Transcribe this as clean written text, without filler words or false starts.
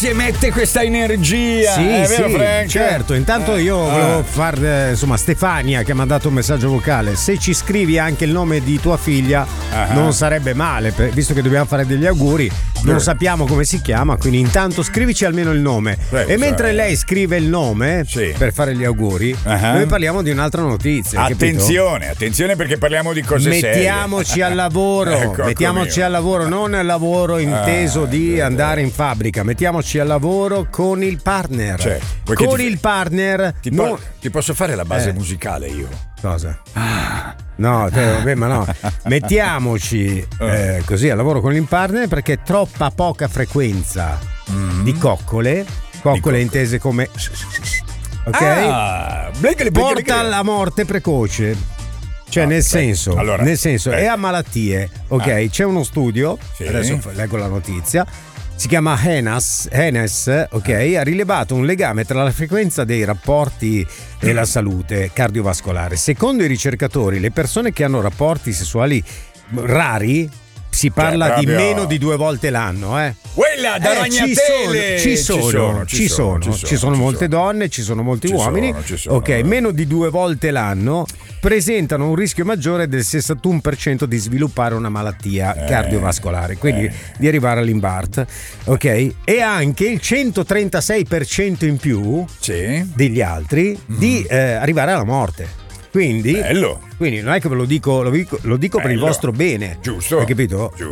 si emette questa energia. Sì, è vero, sì, Frank? certo. Intanto io volevo far, insomma, Stefania che mi ha mandato un messaggio vocale. Se ci scrivi anche il nome di tua figlia, non sarebbe male, visto che dobbiamo fare degli auguri. Non sappiamo come si chiama, quindi intanto scrivici almeno il nome. E mentre lei scrive il nome per fare gli auguri, noi parliamo di un'altra notizia. Attenzione perché parliamo di cose mettiamoci serie. al lavoro, Ecco, mettiamoci al lavoro, non al lavoro inteso di andare in fabbrica, mettiamoci al lavoro con il partner. Certo. Con il partner. Ti posso fare la base musicale io? Cosa? No, vabbè, ma no. Mettiamoci così al lavoro con il partner perché troppa poca frequenza di coccole intese come porta alla morte precoce. Cioè nel senso è a malattie. C'è uno studio, adesso leggo la notizia. Si chiama Hennes, ha rilevato un legame tra la frequenza dei rapporti e la salute cardiovascolare. Secondo i ricercatori, le persone che hanno rapporti sessuali rari, si parla di meno di 2 volte l'anno, Quella da ragnatele! Ci sono molte donne, ci sono molti uomini. Meno di 2 volte l'anno presentano un rischio maggiore del 61% di sviluppare una malattia cardiovascolare, quindi di arrivare all'INBART, e anche il 136% in più degli altri di arrivare alla morte. Quindi non è che ve lo dico per il vostro bene. Giusto. Hai capito? Giusto.